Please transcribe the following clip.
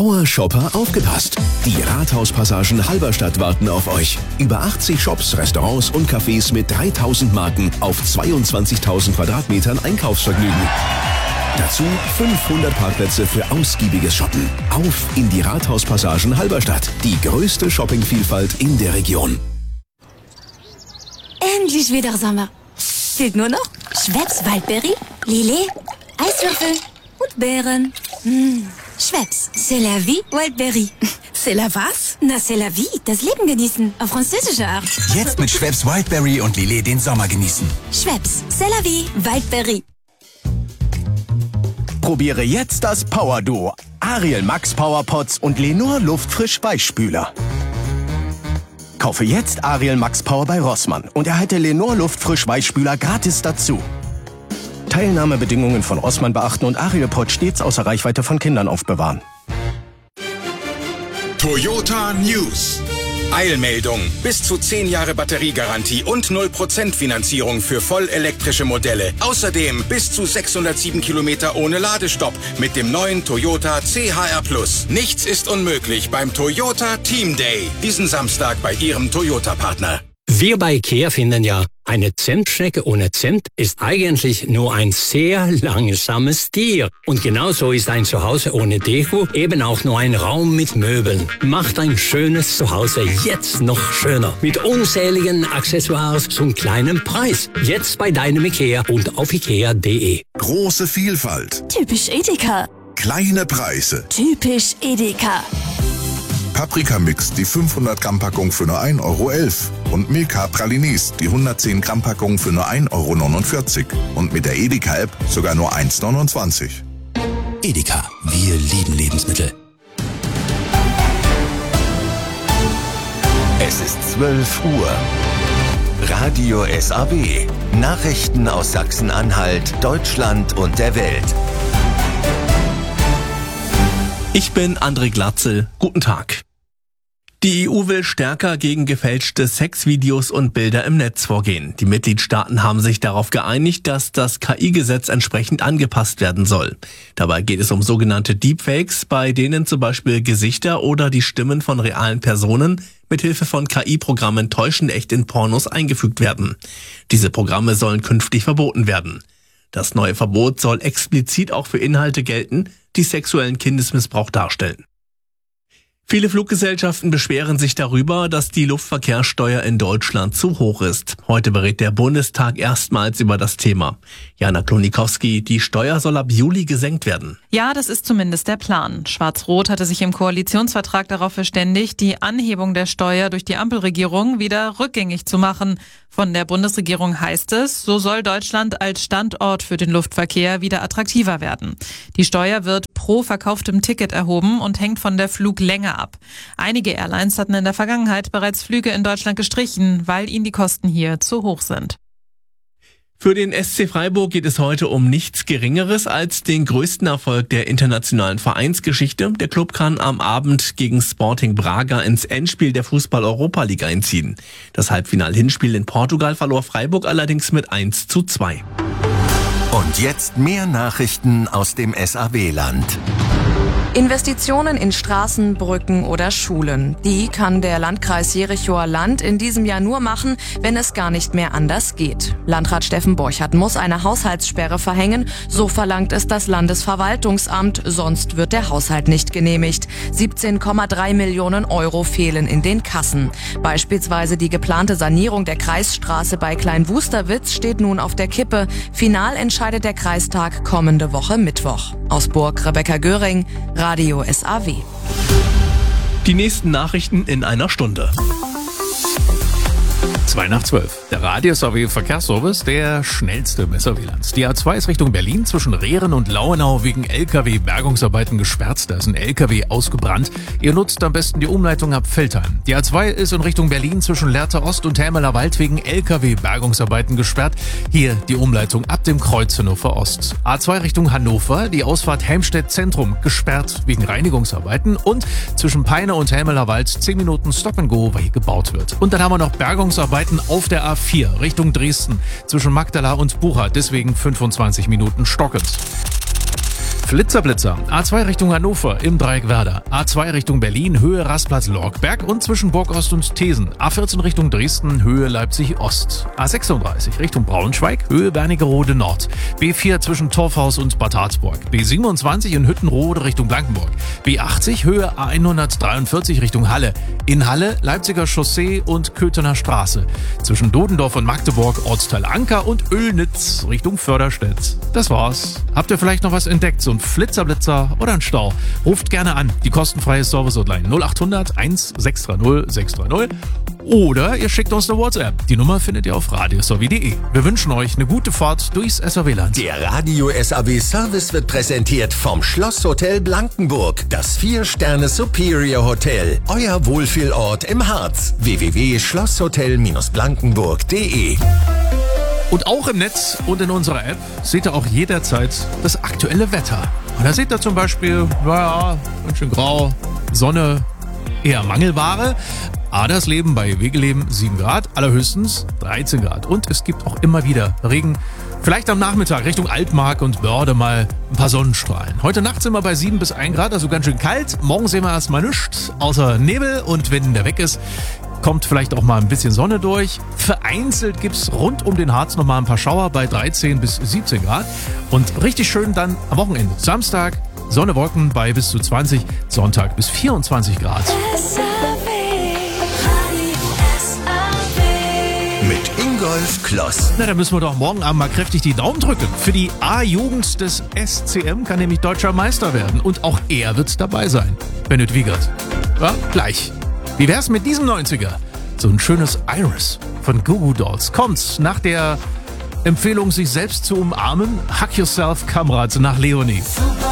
Power-Shopper aufgepasst! Die Rathauspassagen Halberstadt warten auf euch. Über 80 Shops, Restaurants und Cafés mit 3000 Marken auf 22.000 Quadratmetern Einkaufsvergnügen. Dazu 500 Parkplätze für ausgiebiges Shoppen. Auf in die Rathauspassagen Halberstadt. Die größte Shoppingvielfalt in der Region. Endlich wieder Sommer. Fehlt nur noch Schweppes Waldberry, Lillet, Eiswürfel und Beeren. Schweppes, c'est la vie, Waldberry. C'est la was? Na, c'est la vie, das Leben genießen, auf französische Art. Jetzt mit Schweppes Wildberry und Lillet den Sommer genießen. Schweppes, c'est la vie, Waldberry. Probiere jetzt das Power-Duo. Ariel Max Powerpots und Lenor Luftfrisch Weichspüler. Kaufe jetzt Ariel Max Power bei Rossmann und erhalte Lenor Luftfrisch Weichspüler gratis dazu. Teilnahmebedingungen von Rossmann beachten und Ariel Pot stets außer Reichweite von Kindern aufbewahren. Toyota News. Eilmeldung. Bis zu 10 Jahre Batteriegarantie und 0% Finanzierung für vollelektrische Modelle. Außerdem bis zu 607 Kilometer ohne Ladestopp mit dem neuen Toyota CHR+. Nichts ist unmöglich beim Toyota Team Day. Diesen Samstag bei Ihrem Toyota-Partner. Wir bei IKEA finden ja, eine Zentschnecke ohne Zimt ist eigentlich nur ein sehr langsames Tier. Und genauso ist ein Zuhause ohne Deko eben auch nur ein Raum mit Möbeln. Macht ein schönes Zuhause jetzt noch schöner. Mit unzähligen Accessoires zum kleinen Preis. Jetzt bei deinem IKEA und auf ikea.de. Große Vielfalt. Typisch Edeka. Kleine Preise. Typisch Edeka. Paprikamix, die 500 Gramm Packung für nur 1,11 € und Milka Pralinis, die 110 Gramm Packung für nur 1,49 € und mit der Edeka-App sogar nur 1,29 €. Edeka, wir lieben Lebensmittel. Es ist 12 Uhr. Radio SAW. Nachrichten aus Sachsen-Anhalt, Deutschland und der Welt. Ich bin André Glatzel. Guten Tag. Die EU will stärker gegen gefälschte Sexvideos und Bilder im Netz vorgehen. Die Mitgliedstaaten haben sich darauf geeinigt, dass das KI-Gesetz entsprechend angepasst werden soll. Dabei geht es um sogenannte Deepfakes, bei denen zum Beispiel Gesichter oder die Stimmen von realen Personen mithilfe von KI-Programmen täuschend echt in Pornos eingefügt werden. Diese Programme sollen künftig verboten werden. Das neue Verbot soll explizit auch für Inhalte gelten, die sexuellen Kindesmissbrauch darstellen. Viele Fluggesellschaften beschweren sich darüber, dass die Luftverkehrssteuer in Deutschland zu hoch ist. Heute berät der Bundestag erstmals über das Thema. Jana Klonikowski, die Steuer soll ab Juli gesenkt werden. Ja, das ist zumindest der Plan. Schwarz-Rot hatte sich im Koalitionsvertrag darauf verständigt, die Anhebung der Steuer durch die Ampelregierung wieder rückgängig zu machen. Von der Bundesregierung heißt es, so soll Deutschland als Standort für den Luftverkehr wieder attraktiver werden. Die Steuer wird pro verkauftem Ticket erhoben und hängt von der Fluglänge ab. Einige Airlines hatten in der Vergangenheit bereits Flüge in Deutschland gestrichen, weil ihnen die Kosten hier zu hoch sind. Für den SC Freiburg geht es heute um nichts Geringeres als den größten Erfolg der internationalen Vereinsgeschichte. Der Club kann am Abend gegen Sporting Braga ins Endspiel der Fußball-Europa-League einziehen. Das Halbfinal-Hinspiel in Portugal verlor Freiburg allerdings mit 1:2. Und jetzt mehr Nachrichten aus dem SAW-Land. Investitionen in Straßen, Brücken oder Schulen. Die kann der Landkreis Jerichower Land in diesem Jahr nur machen, wenn es gar nicht mehr anders geht. Landrat Steffen Borchert muss eine Haushaltssperre verhängen. So verlangt es das Landesverwaltungsamt, sonst wird der Haushalt nicht genehmigt. 17,3 Millionen Euro fehlen in den Kassen. Beispielsweise die geplante Sanierung der Kreisstraße bei Klein-Wusterwitz steht nun auf der Kippe. Final entscheidet der Kreistag kommende Woche Mittwoch. Aus Burg Rebecca Göring, Radio SAW. Die nächsten Nachrichten in einer Stunde. 2:12. Der Radio SAW Verkehrsservice, der schnellste im SAW-Land. Die A2 ist Richtung Berlin zwischen Rehren und Lauenau wegen LKW-Bergungsarbeiten gesperrt. Da ist ein LKW ausgebrannt. Ihr nutzt am besten die Umleitung ab Veltheim. Die A2 ist in Richtung Berlin zwischen Lehrte Ost und Helmeler Wald wegen LKW-Bergungsarbeiten gesperrt. Hier die Umleitung ab dem Kreuz Hannover Ost. A2 Richtung Hannover, die Ausfahrt Helmstedt Zentrum gesperrt wegen Reinigungsarbeiten. Und zwischen Peine und Helmeler Wald 10 Minuten Stop and Go, weil hier gebaut wird. Und dann haben wir noch Bergungsarbeiten auf der A4 Richtung Dresden zwischen Magdala und Bucha, deswegen 25 Minuten stockend. Flitzer. A2 Richtung Hannover im Dreieck Werder. A2 Richtung Berlin, Höhe Rastplatz Lorkberg und zwischen Burgost und Thesen. A14 Richtung Dresden, Höhe Leipzig Ost. A36 Richtung Braunschweig, Höhe Wernigerode Nord. B4 zwischen Torfhaus und Bad Harzburg. B27 in Hüttenrode Richtung Blankenburg. B80 Höhe A143 Richtung Halle. In Halle Leipziger Chaussee und Köthener Straße. Zwischen Dodendorf und Magdeburg Ortsteil Anker und Oelnitz Richtung Förderstedt. Das war's. Habt ihr vielleicht noch was entdeckt? So ein Flitzer oder ein Stau? Ruft gerne an. Die kostenfreie Service-Hotline 0800 1630 630. Oder ihr schickt uns eine WhatsApp. Die Nummer findet ihr auf radiosw.de. Wir wünschen euch eine gute Fahrt durchs SAW-Land. Der Radio SAW-Service wird präsentiert vom Schlosshotel Blankenburg. Das 4-Sterne Superior Hotel. Euer Wohlfühlort im Harz. www.schlosshotel-blankenburg.de. Und auch im Netz und in unserer App seht ihr auch jederzeit das aktuelle Wetter. Und da seht ihr zum Beispiel, naja, ganz schön grau, Sonne, eher Mangelware. Adersleben bei Wegeleben 7 Grad, allerhöchstens 13 Grad. Und es gibt auch immer wieder Regen. Vielleicht am Nachmittag Richtung Altmark und Börde mal ein paar Sonnenstrahlen. Heute Nacht sind wir bei 7 bis 1 Grad, also ganz schön kalt. Morgen sehen wir erstmal nichts, außer Nebel. Und wenn der weg ist, kommt vielleicht auch mal ein bisschen Sonne durch. Vereinzelt gibt's rund um den Harz nochmal ein paar Schauer bei 13 bis 17 Grad. Und richtig schön dann am Wochenende. Samstag Sonne, Wolken bei bis zu 20, Sonntag bis 24 Grad. Mit Ingolf Kloss. Na, dann müssen wir doch morgen Abend mal kräftig die Daumen drücken. Für die A-Jugend des SCM kann nämlich deutscher Meister werden. Und auch er wird dabei sein. Bennett Wiegert. Ja, gleich. Wie wär's mit diesem 90er? So ein schönes Iris von Goo Goo Dolls. Kommt nach der Empfehlung, sich selbst zu umarmen. Hug Yourself, Kamerads nach Leonie. Super.